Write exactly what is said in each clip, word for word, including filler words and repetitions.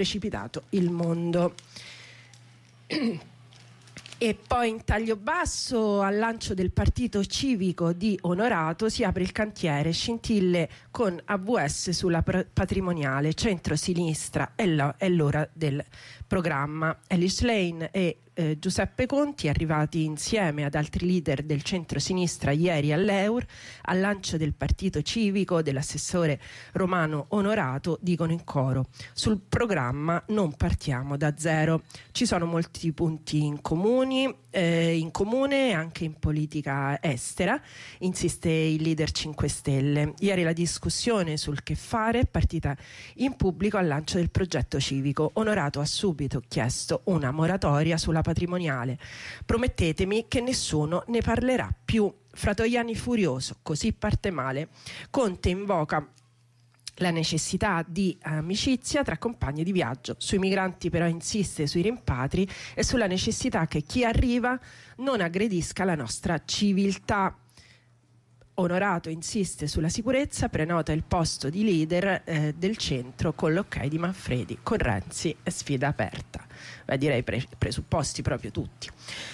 precipitato il mondo. E poi in taglio basso, al lancio del partito civico di Onorato, si apre il cantiere, scintille con A V S sulla patrimoniale, centro-sinistra è, la, è l'ora del programma. Ellis Lane e eh, Giuseppe Conti, arrivati insieme ad altri leader del centro-sinistra ieri all'Eur, al lancio del partito civico dell'assessore Romano Onorato, dicono in coro: sul programma non partiamo da zero. Ci sono molti punti in comuni, eh, in comune anche in politica estera, insiste il leader cinque Stelle. Ieri la discussione sul che fare è partita in pubblico al lancio del progetto civico. Onorato ha subito chiesto una moratoria sulla patrimoniale. Promettetemi che nessuno ne parlerà più. Fratoiani furioso, così parte male. Conte invoca la necessità di amicizia tra compagni di viaggio. Sui migranti però insiste sui rimpatri e sulla necessità che chi arriva non aggredisca la nostra civiltà. Onorato insiste sulla sicurezza, prenota il posto di leader eh, del centro con l'ok di Manfredi. Con Renzi è sfida aperta. Beh, direi pre- presupposti proprio tutti.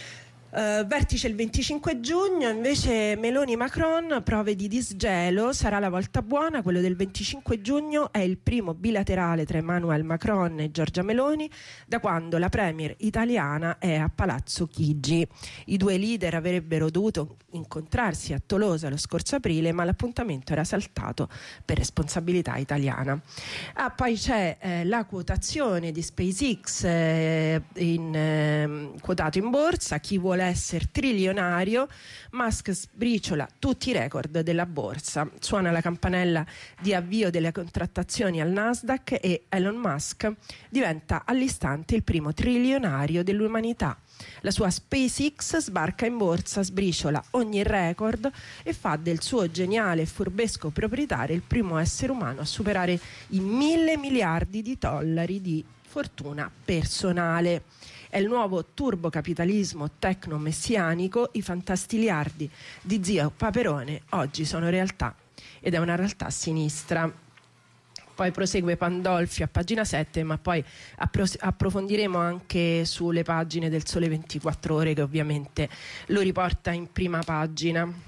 Uh, vertice il venticinque giugno, invece Meloni-Macron, prove di disgelo, sarà la volta buona. Quello del venticinque giugno è il primo bilaterale tra Emmanuel Macron e Giorgia Meloni da quando la premier italiana è a Palazzo Chigi. I due leader avrebbero dovuto incontrarsi a Tolosa lo scorso aprile, ma l'appuntamento era saltato per responsabilità italiana. Ah, poi c'è eh, la quotazione di SpaceX eh, in, eh, quotato in borsa. Chi vuole essere trilionario, Musk sbriciola tutti i record della borsa, suona la campanella di avvio delle contrattazioni al Nasdaq e Elon Musk diventa all'istante il primo trilionario dell'umanità. La sua SpaceX sbarca in borsa, sbriciola ogni record e fa del suo geniale e furbesco proprietario il primo essere umano a superare i mille miliardi di dollari di fortuna personale. È il nuovo turbocapitalismo tecno-messianico. I fantastiliardi di zio Paperone oggi sono realtà, ed è una realtà sinistra. Poi prosegue Pandolfi a pagina sette, ma poi appro- approfondiremo anche sulle pagine del Sole ventiquattro Ore, che ovviamente lo riporta in prima pagina.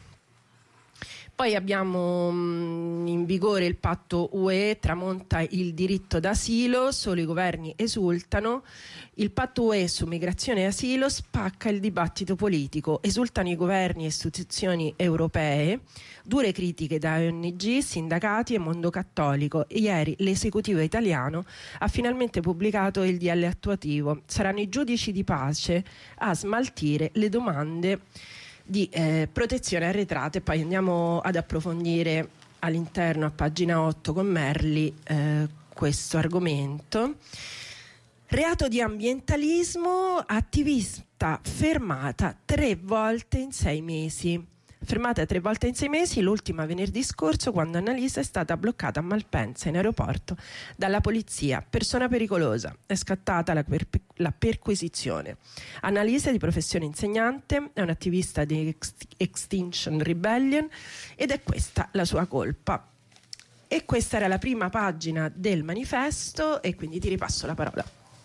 Poi abbiamo mh, in vigore il patto U E, tramonta il diritto d'asilo, solo i governi esultano. Il patto U E su migrazione e asilo spacca il dibattito politico, esultano i governi e istituzioni europee, dure critiche da O N G, sindacati e mondo cattolico. Ieri l'esecutivo italiano ha finalmente pubblicato il D L attuativo. Saranno i giudici di pace a smaltire le domande di eh, protezione arretrate. Poi andiamo ad approfondire all'interno a pagina otto con Merli eh, questo argomento. Reato di ambientalismo, attivista fermata tre volte in sei mesi. Fermata tre volte in sei mesi, l'ultima venerdì scorso, quando Annalisa è stata bloccata a Malpensa in aeroporto dalla polizia. Persona pericolosa. È scattata la, per- la perquisizione. Annalisa, di professione insegnante, è un'attivista di Ex- Extinction Rebellion ed è questa la sua colpa. E questa era la prima pagina del manifesto e quindi ti ripasso la parola.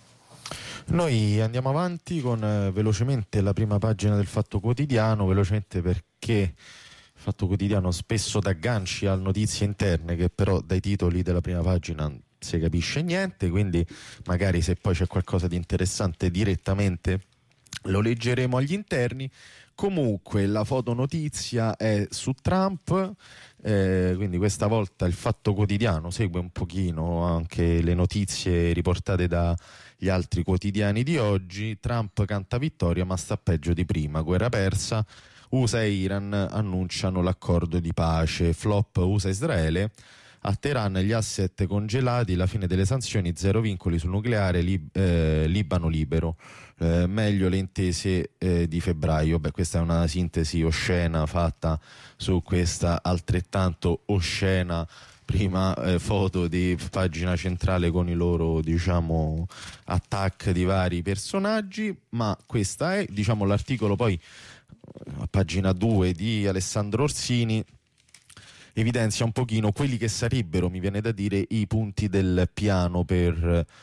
Noi andiamo avanti con eh, velocemente la prima pagina del Fatto Quotidiano, velocemente perché il Fatto Quotidiano spesso dà agganci a notizie interne che però dai titoli della prima pagina non si capisce niente, quindi magari se poi c'è qualcosa di interessante direttamente lo leggeremo agli interni. Comunque la fotonotizia è su Trump, eh, quindi questa volta il Fatto Quotidiano segue un pochino anche le notizie riportate dagli altri quotidiani di oggi. Trump canta vittoria ma sta peggio di prima, guerra persa, U S A e Iran annunciano l'accordo di pace, flop U S A e Israele. A Teheran gli asset congelati, la fine delle sanzioni, zero vincoli sul nucleare, lib- eh, Libano libero, eh, meglio le intese eh, di febbraio. Beh, questa è una sintesi oscena fatta su questa altrettanto oscena prima eh, foto di pagina centrale con i loro, diciamo, attack di vari personaggi, ma questa è, diciamo, l'articolo poi a pagina due di Alessandro Orsini evidenzia un pochino quelli che sarebbero, mi viene da dire, i punti del piano per